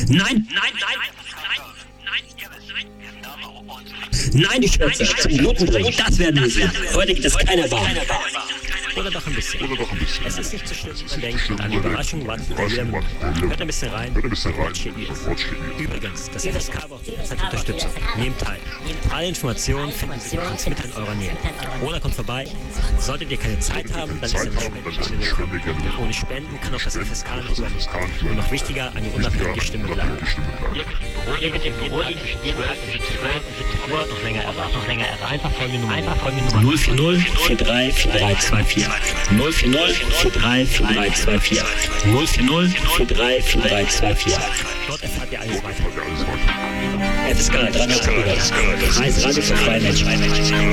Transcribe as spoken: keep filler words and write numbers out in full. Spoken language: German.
Nein, nein, nein, nein, nein, die Schwänze zum Bluten bringen, das werden wir sehen. Heute geht es keiner Bahn. Oder doch ein bisschen. Oder doch ein bisschen. Es ist nicht so schlimm, man denkt, und eine Überraschung wartet bei jedem. Hört ein bisschen rein. Hört ein bisschen rein. Watch It Is. Watch It Is. Übrigens, das F S K braucht jederzeit Unterstützung. Nehmt teil. Alle Informationen finden Sie übrigens mit in eurer Nähe. Oder kommt vorbei. Solltet ihr keine Zeit haben, dann ist eine Spende gerne willkommen. Denn ohne Spenden kann auch das F S K nicht überleben. Und noch wichtiger, eine unabhängige Stimme bleiben. Ihr könnt im Büro liegen, siebzehn Uhr, noch länger erwarten, noch länger erwarten. Einfach folgende Nummer. Einfach folgende Nummer. null vier null vier drei vier drei zwei vier. null vier null vier drei vier drei zwei vier. null vier null vier drei vier drei zwei vier. Dort erfahrt ihr alles weiter. F S K dreihundert. Kreis Radio für freie Menschen.